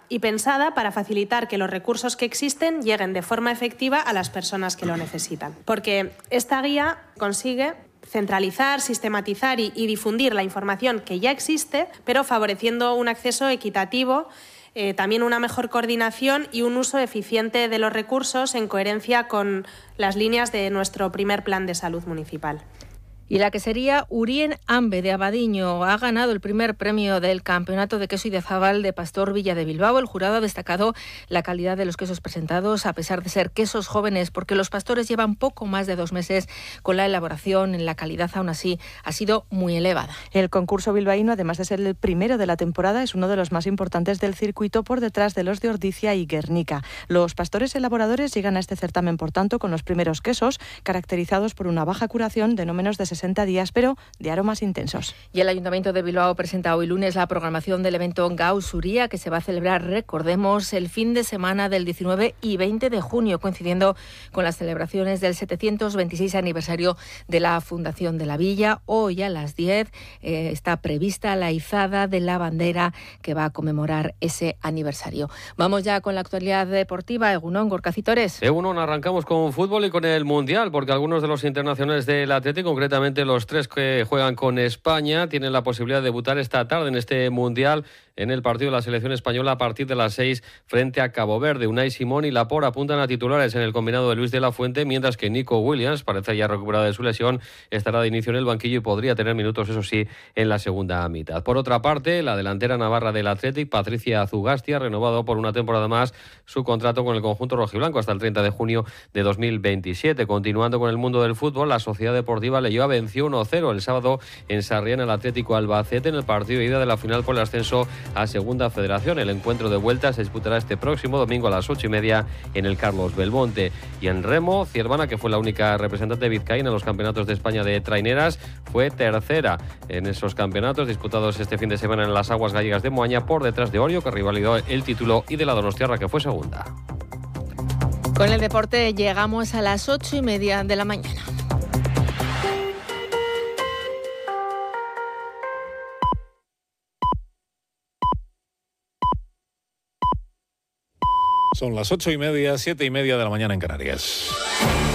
y pensada para facilitar que los recursos que existen lleguen de forma efectiva a las personas que lo necesitan. Porque esta guía consigue centralizar, sistematizar y difundir la información que ya existe, pero favoreciendo un acceso equitativo, también una mejor coordinación y un uso eficiente de los recursos en coherencia con las líneas de nuestro primer plan de salud municipal. Y la quesería Urien Ambe de Abadiño ha ganado el primer premio del Campeonato de Queso y de Zabal de Pastor Villa de Bilbao. El jurado ha destacado la calidad de los quesos presentados, a pesar de ser quesos jóvenes, porque los pastores llevan poco más de 2 meses con la elaboración. La calidad, aún así, ha sido muy elevada. El concurso bilbaíno, además de ser el primero de la temporada, es uno de los más importantes del circuito, por detrás de los de Ordizia y Guernica. Los pastores elaboradores llegan a este certamen, por tanto, con los primeros quesos, caracterizados por una baja curación de no menos de 60 días, pero de aromas intensos. Y el Ayuntamiento de Bilbao presenta hoy lunes la programación del evento Gauss Uría, que se va a celebrar, recordemos, el fin de semana del 19 y 20 de junio, coincidiendo con las celebraciones del 726 aniversario de la fundación de la villa. Hoy a las 10 está prevista la izada de la bandera que va a conmemorar ese aniversario. Vamos ya con la actualidad deportiva. Egunon, Gorka Citores. Egunon, arrancamos con fútbol y con el Mundial, porque algunos de los internacionales del Atlético, concretamente los 3 que juegan con España, tienen la posibilidad de debutar esta tarde en este Mundial en el partido de la selección española a partir de las 6 frente a Cabo Verde. Unai Simón y Laporte apuntan a titulares en el combinado de Luis de la Fuente, mientras que Nico Williams, parece ya recuperado de su lesión, estará de inicio en el banquillo y podría tener minutos, eso sí, en la segunda mitad. Por otra parte, la delantera navarra del Athletic, Patricia Zugasti, ha renovado por una temporada más su contrato con el conjunto rojiblanco hasta el 30 de junio de 2027. Continuando con el mundo del fútbol, la Sociedad Deportiva Leioa venció 1-0 el sábado en Sarriá al Atlético Albacete en el partido de ida de la final por el ascenso a Segunda Federación. El encuentro de vuelta se disputará este próximo domingo a las 8:30 en el Carlos Belmonte. Y en remo, Ciervana, que fue la única representante vizcaína en los campeonatos de España de traineras, fue tercera en esos campeonatos disputados este fin de semana en las aguas gallegas de Moaña, por detrás de Orio, que revalidó el título, y de la donostiarra, que fue segunda. Con el deporte llegamos a las 8:30 de la mañana. Son las 8:30, 7:30 de la mañana en Canarias.